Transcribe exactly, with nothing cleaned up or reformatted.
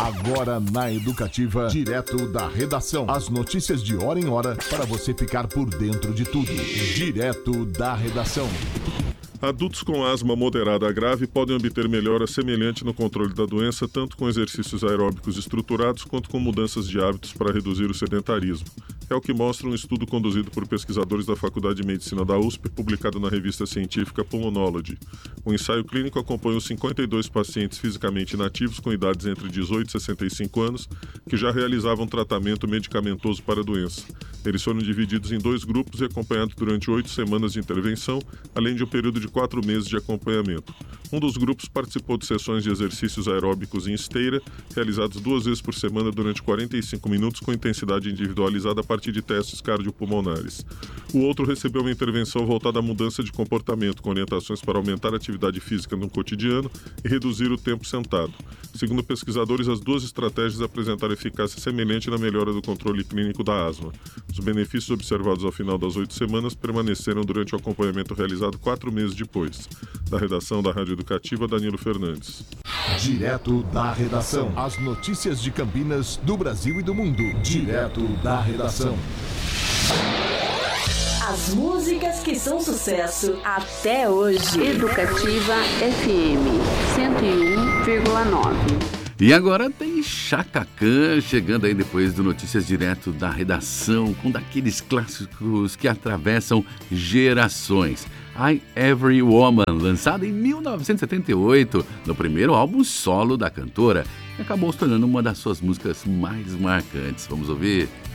Agora na Educativa, direto da redação. As notícias de hora em hora para você ficar por dentro de tudo. Direto da redação. Adultos com asma moderada a grave podem obter melhora semelhante no controle da doença, tanto com exercícios aeróbicos estruturados quanto com mudanças de hábitos para reduzir o sedentarismo. É o que mostra um estudo conduzido por pesquisadores da Faculdade de Medicina da U S P, publicado na revista científica Pulmonology. O ensaio clínico acompanhou cinquenta e dois pacientes fisicamente inativos com idades entre dezoito e sessenta e cinco anos, que já realizavam tratamento medicamentoso para a doença. Eles foram divididos em dois grupos e acompanhados durante oito semanas de intervenção, além de um período de quatro meses de acompanhamento. Um dos grupos participou de sessões de exercícios aeróbicos em esteira, realizados duas vezes por semana durante quarenta e cinco minutos com intensidade individualizada a partir de testes cardiopulmonares. O outro recebeu uma intervenção voltada à mudança de comportamento, com orientações para aumentar a atividade física no cotidiano e reduzir o tempo sentado. Segundo pesquisadores, as duas estratégias apresentaram eficácia semelhante na melhora do controle clínico da asma. Os benefícios observados ao final das oito semanas permaneceram durante o acompanhamento realizado quatro meses depois. Da redação da Rádio Educativa, Danilo Fernandes. Direto da redação. As notícias de Campinas, do Brasil e do mundo. Direto da redação. As músicas que são sucesso até hoje. Educativa F M cento e um vírgula nove. E agora tem Chaka Khan chegando aí depois do Notícias Direto da Redação, com daqueles clássicos que atravessam gerações. I Every Woman, lançada em mil novecentos e setenta e oito, no primeiro álbum solo da cantora, acabou se tornando uma das suas músicas mais marcantes. Vamos ouvir?